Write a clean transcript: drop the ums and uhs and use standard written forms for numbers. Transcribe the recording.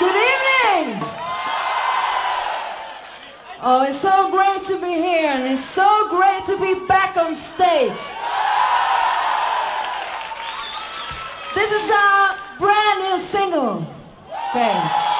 Good evening! Oh, it's so great to be here, and it's so great to be back on stage. This is our brand new single. Okay.